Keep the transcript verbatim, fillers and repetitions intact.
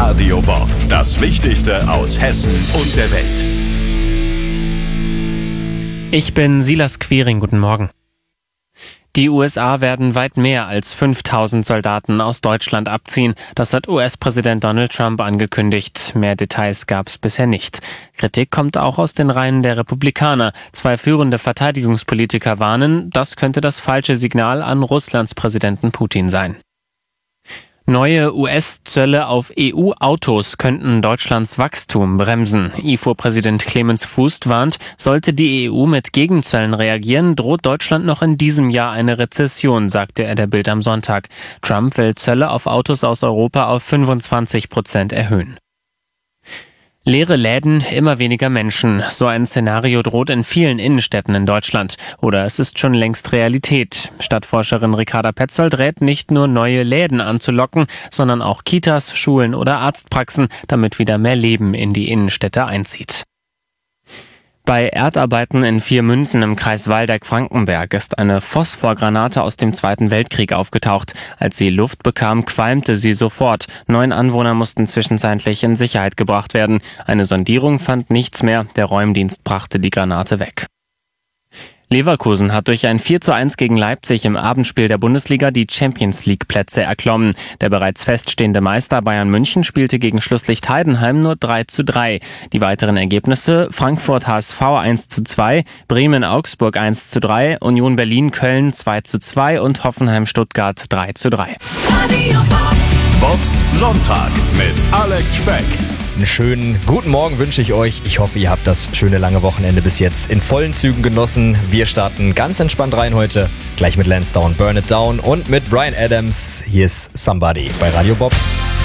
Radio Bob. Das Wichtigste aus Hessen und der Welt. Ich bin Silas Quiring, guten Morgen. Die U S A werden weit mehr als fünftausend Soldaten aus Deutschland abziehen. Das hat U S-Präsident Donald Trump angekündigt. Mehr Details gab es bisher nicht. Kritik kommt auch aus den Reihen der Republikaner. Zwei führende Verteidigungspolitiker warnen, das könnte das falsche Signal an Russlands Präsidenten Putin sein. Neue U S-Zölle auf E U-Autos könnten Deutschlands Wachstum bremsen. I F O-Präsident Clemens Fuß warnt, sollte die E U mit Gegenzöllen reagieren, droht Deutschland noch in diesem Jahr eine Rezession, sagte er der Bild am Sonntag. Trump will Zölle auf Autos aus Europa auf fünfundzwanzig Prozent erhöhen. Leere Läden, immer weniger Menschen. So ein Szenario droht in vielen Innenstädten in Deutschland. Oder es ist schon längst Realität. Stadtforscherin Ricarda Petzold rät, nicht nur neue Läden anzulocken, sondern auch Kitas, Schulen oder Arztpraxen, damit wieder mehr Leben in die Innenstädte einzieht. Bei Erdarbeiten in Viermünden im Kreis Waldeck-Frankenberg ist eine Phosphorgranate aus dem Zweiten Weltkrieg aufgetaucht. Als sie Luft bekam, qualmte sie sofort. Neun Anwohner mussten zwischenzeitlich in Sicherheit gebracht werden. Eine Sondierung fand nichts mehr. Der Räumdienst brachte die Granate weg. Leverkusen hat durch ein vier zu eins gegen Leipzig im Abendspiel der Bundesliga die Champions-League-Plätze erklommen. Der bereits feststehende Meister Bayern München spielte gegen Schlusslicht Heidenheim nur drei zu drei. Die weiteren Ergebnisse: Frankfurt H S V eins zu zwei, Bremen Augsburg eins zu drei, Union Berlin Köln zwei zu zwei und Hoffenheim Stuttgart drei zu drei. Bobs Sonntag mit Alex Speck. Einen schönen guten Morgen wünsche ich euch. Ich hoffe, ihr habt das schöne lange Wochenende bis jetzt in vollen Zügen genossen. Wir starten ganz entspannt rein heute. Gleich mit Lansdowne, Burn It Down und mit Bryan Adams. Hier ist Somebody bei Radio Bob.